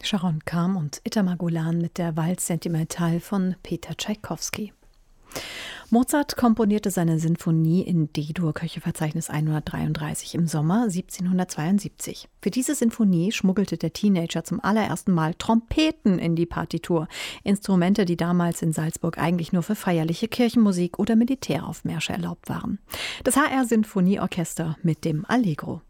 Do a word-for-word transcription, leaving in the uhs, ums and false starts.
Sharon Kam und Itamar Golan mit der Valse Sentimentale von Peter Tschaikowski. Mozart komponierte seine Sinfonie in D-Dur, Köchelverzeichnis hundertdreiunddreißig, im Sommer siebzehnhundertzweiundsiebzig. Für diese Sinfonie schmuggelte der Teenager zum allerersten Mal Trompeten in die Partitur. Instrumente, die damals in Salzburg eigentlich nur für feierliche Kirchenmusik oder Militäraufmärsche erlaubt waren. Das H R Sinfonieorchester mit dem Allegro.